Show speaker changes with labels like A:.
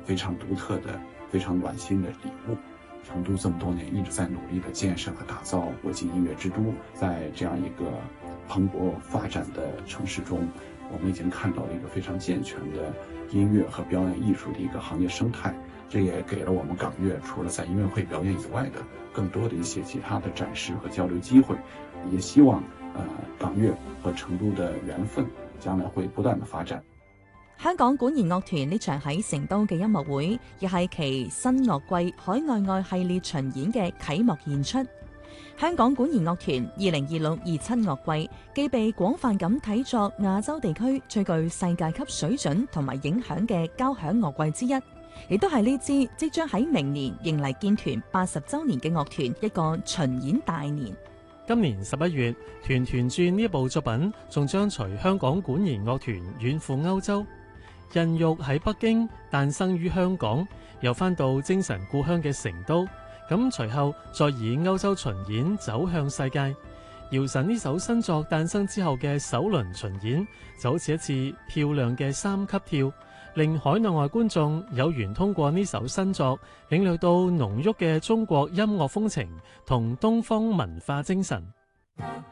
A: 非常獨特的、非常暖心的禮物。成都這麼多年一直在努力的建設和打造國際音樂之都，在這樣一個蓬勃發展的城市中，我們已經看到了一個非常健全的音樂和表演藝術的一個行業生態。這也給了我們港樂除了在音樂會表演以外的更多的一些其他的展示和交流機會。也希望港樂和成都的緣分將來會不斷的發展。
B: 香港管弦樂團呢場喺成都嘅音樂會，亦係其新樂季海外外系列巡演嘅啟幕演出。香港管弦樂團2026-27樂季既被廣泛咁睇作亞洲地區最具世界級水準同埋影響嘅交響樂季之一，亦都係呢支即將喺明年迎嚟建團80週年嘅樂團一個巡演大年。
C: 今年11月，團團轉呢部作品仲將隨香港管弦樂團遠赴歐洲。孕育喺北京，誕生於香港，又返到精神故鄉嘅成都。咁隨後再以歐洲巡演走向世界。姚晨呢首新作誕生之後嘅首輪巡演，就好似一次漂亮嘅3級跳，令海內外觀眾有緣通過呢首新作，領略到濃郁嘅中國音樂風情同東方文化精神。